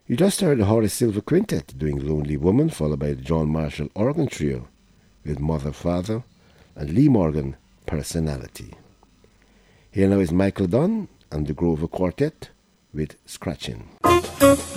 You just heard the Horace Silver Quintet doing Lonely Woman, followed by the John Marshall Organ Trio with Mother, Father, and Lee Morgan, Personality. Here now is Michael Dunn and the Grover Quartet with Scratching.